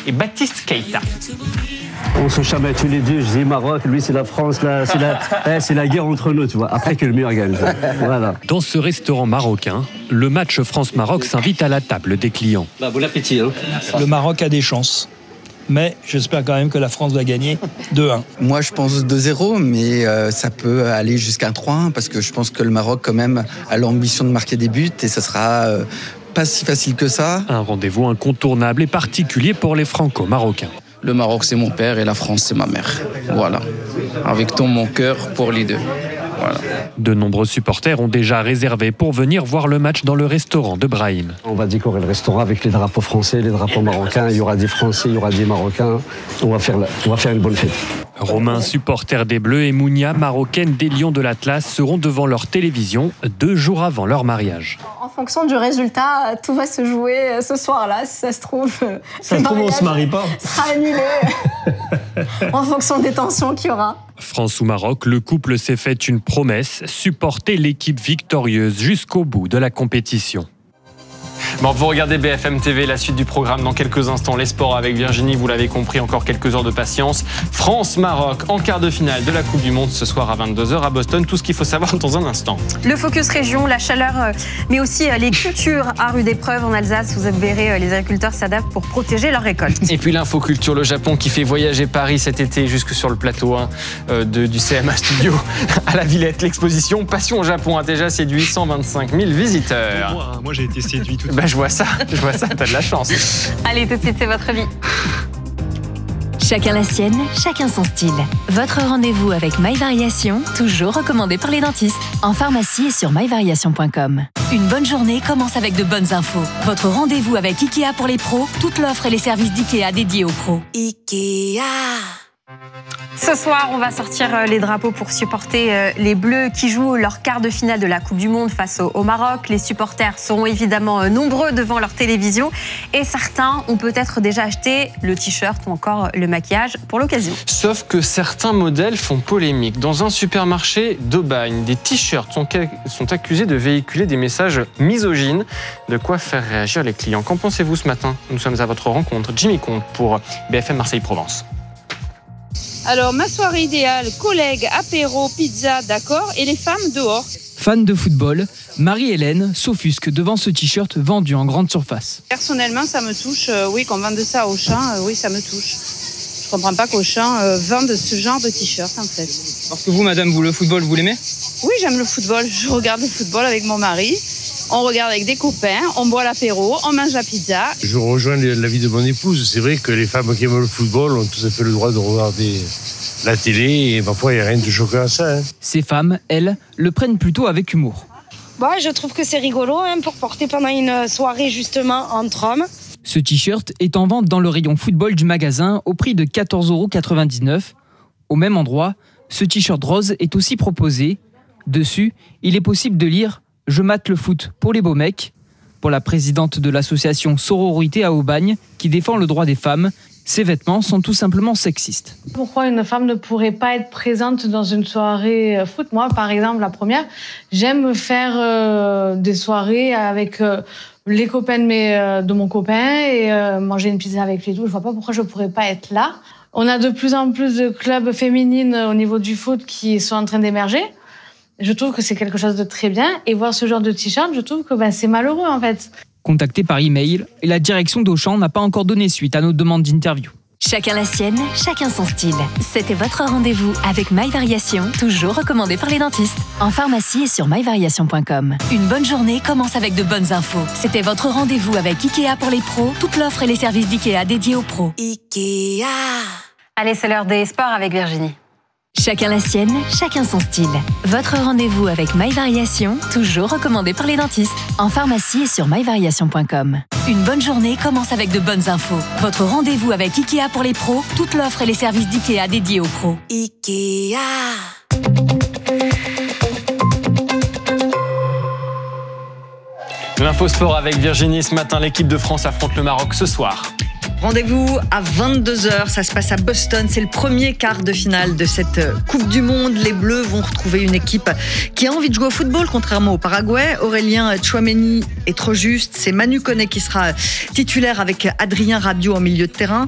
et Baptiste Keita. On se chamaille tous les deux, je dis Maroc, lui c'est la France, là, c'est la guerre entre nous, tu vois, après que le meilleur gagne. Voilà. Dans ce restaurant marocain, le match France-Maroc s'invite à la table des clients. Bon appétit. Hein. Le Maroc a des chances. Mais j'espère quand même que la France va gagner 2-1. Moi, je pense 2-0, mais ça peut aller jusqu'à 3-1, parce que je pense que le Maroc, quand même, a l'ambition de marquer des buts, et ça sera pas si facile que ça. Un rendez-vous incontournable et particulier pour les franco-marocains. Le Maroc, c'est mon père, et la France, c'est ma mère. Voilà. Avec tout mon cœur pour les deux. Voilà. De nombreux supporters ont déjà réservé pour venir voir le match dans le restaurant de Brahim. On va décorer le restaurant avec les drapeaux français, les drapeaux marocains. Il y aura des Français, il y aura des Marocains. On va faire une bonne fête. Romain, supporter des Bleus, et Mounia, marocaine des Lions de l'Atlas, seront devant leur télévision 2 jours avant leur mariage. En fonction du résultat, tout va se jouer ce soir-là. Si ça se trouve, on se marie pas. Sera annulé en fonction des tensions qu'il y aura. France ou Maroc, le couple s'est fait une promesse, supporter l'équipe victorieuse jusqu'au bout de la compétition. Bon, vous regardez BFM TV, la suite du programme dans quelques instants. Les sports avec Virginie, vous l'avez compris, encore quelques heures de patience. France-Maroc en quart de finale de la Coupe du Monde ce soir à 22h à Boston. Tout ce qu'il faut savoir dans un instant. Le focus région, la chaleur, mais aussi les cultures à rude épreuve en Alsace. Vous verrez, les agriculteurs s'adaptent pour protéger leur récolte. Et puis l'infoculture, le Japon qui fait voyager Paris cet été jusque sur le plateau 1 du CMA Studio à la Villette. L'exposition Passion au Japon a déjà séduit 125 000 visiteurs. Moi j'ai été séduit tout de suite. Je vois ça, t'as de la chance. Allez, tout de suite, c'est votre vie. Chacun la sienne, chacun son style. Votre rendez-vous avec My Variation, toujours recommandé par les dentistes. En pharmacie et sur myvariation.com. Une bonne journée commence avec de bonnes infos. Votre rendez-vous avec Ikea pour les pros, toute l'offre et les services d'Ikea dédiés aux pros. Ikea. Ce soir, on va sortir les drapeaux pour supporter les Bleus qui jouent leur quart de finale de la Coupe du Monde face au Maroc. Les supporters seront évidemment nombreux devant leur télévision et certains ont peut-être déjà acheté le t-shirt ou encore le maquillage pour l'occasion. Sauf que certains modèles font polémique. Dans un supermarché d'Aubagne, des t-shirts sont accusés de véhiculer des messages misogynes. De quoi faire réagir les clients. Qu'en pensez-vous ce matin ? Nous sommes à votre rencontre. Jimmy Comte pour BFM Marseille-Provence. Alors, ma soirée idéale, collègues, apéro, pizza, d'accord, et les femmes dehors. Fan de football, Marie-Hélène s'offusque devant ce t-shirt vendu en grande surface. Personnellement, ça me touche, qu'on vende ça au Auchan, oui, ça me touche. Je comprends pas qu'Auchan vende ce genre de t-shirt, en fait. Parce que vous, madame, vous, le football, vous l'aimez ? Oui, j'aime le football. Je regarde le football avec mon mari. On regarde avec des copains, on boit l'apéro, on mange la pizza. Je rejoins l'avis de mon épouse. C'est vrai que les femmes qui aiment le football ont tout à fait le droit de regarder la télé et parfois il n'y a rien de choquant à ça. Hein. Ces femmes, elles, le prennent plutôt avec humour. Bah, je trouve que c'est rigolo pour porter pendant une soirée justement entre hommes. Ce t-shirt est en vente dans le rayon football du magasin au prix de 14,99 €. Au même endroit, ce t-shirt rose est aussi proposé. Dessus, il est possible de lire « Je mate le foot pour les beaux mecs ». Pour la présidente de l'association Sororité à Aubagne, qui défend le droit des femmes, ces vêtements sont tout simplement sexistes. Pourquoi une femme ne pourrait pas être présente dans une soirée foot ? Moi, par exemple, la première, j'aime faire des soirées avec les copains de mon copain et manger une pizza avec lui et tout. Je vois pas pourquoi je pourrais pas être là. On a de plus en plus de clubs féminines au niveau du foot qui sont en train d'émerger. Je trouve que c'est quelque chose de très bien. Et voir ce genre de t-shirt, je trouve que c'est malheureux, en fait. Contacté par email, la direction d'Auchan n'a pas encore donné suite à nos demandes d'interview. Chacun la sienne, chacun son style. C'était votre rendez-vous avec My Variation, toujours recommandé par les dentistes. En pharmacie et sur myvariation.com. Une bonne journée commence avec de bonnes infos. C'était votre rendez-vous avec Ikea pour les pros, toute l'offre et les services d'Ikea dédiés aux pros. Ikea. Allez, c'est l'heure des sports avec Virginie. Chacun la sienne, chacun son style. Votre rendez-vous avec My Variation, toujours recommandé par les dentistes. En pharmacie et sur myvariation.com. Une bonne journée commence avec de bonnes infos. Votre rendez-vous avec Ikea pour les pros, toute l'offre et les services d'Ikea dédiés aux pros. Ikea. L'info sport avec Virginie. Ce matin, l'équipe de France affronte le Maroc ce soir. Rendez-vous à 22h, ça se passe à Boston, c'est le premier quart de finale de cette Coupe du Monde. Les Bleus vont retrouver une équipe qui a envie de jouer au football, contrairement au Paraguay. Aurélien Tchouaméni est trop juste, c'est Manu Koné qui sera titulaire avec Adrien Rabiot en milieu de terrain.